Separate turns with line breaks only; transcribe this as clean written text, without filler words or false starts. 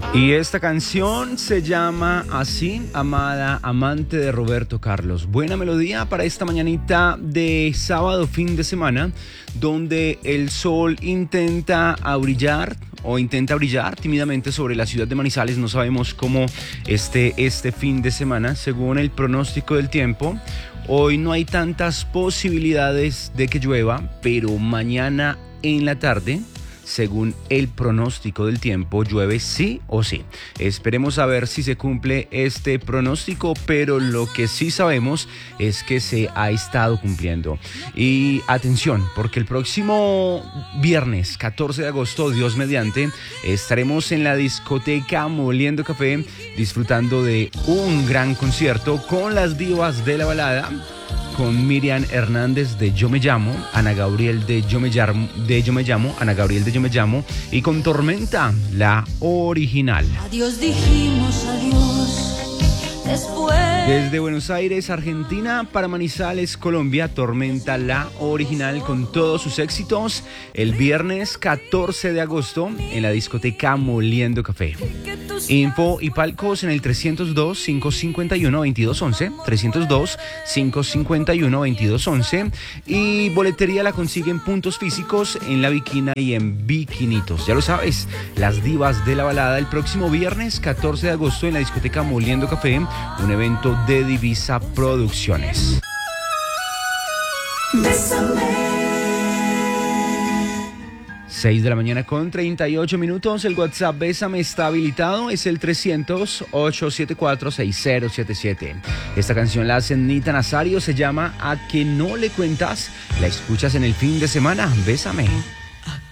Y esta canción se llama así, Amada Amante, de Roberto Carlos. Buena melodía para esta mañanita de sábado, fin de semana, donde el sol intenta brillar tímidamente sobre la ciudad de Manizales. No sabemos cómo este fin de semana, según el pronóstico del tiempo. Hoy no hay tantas posibilidades de que llueva, pero mañana en la tarde, según el pronóstico del tiempo, llueve sí o sí. Esperemos a ver si se cumple este pronóstico, pero lo que sí sabemos es que se ha estado cumpliendo. Y atención, porque el próximo viernes 14 de agosto, Dios mediante, estaremos en la discoteca Moliendo Café disfrutando de un gran concierto con las divas de la balada, con Miriam Hernández de Yo Me Llamo, Ana Gabriel de Yo Me Llamo y con Tormenta, la original.
Adiós dijimos adiós después.
Desde Buenos Aires, Argentina, para Manizales, Colombia, Tormenta, la original, con todos sus éxitos, el viernes 14 de agosto en la discoteca Moliendo Café. Info y palcos en el 302-551-2211, 302-551-2211, y boletería la consiguen puntos físicos en La Bikina y en Bikinitos. Ya lo sabes, las divas de la balada el próximo viernes 14 de agosto en la discoteca Moliendo Café, un evento de Divisa Producciones.
Bésame.
6 de la mañana con 38 minutos. El WhatsApp Bésame está habilitado. Es el 300-874-6077. Esta canción la hace Nita Nazario. Se llama A Que No Le Cuentas. La escuchas en el fin de semana. Bésame.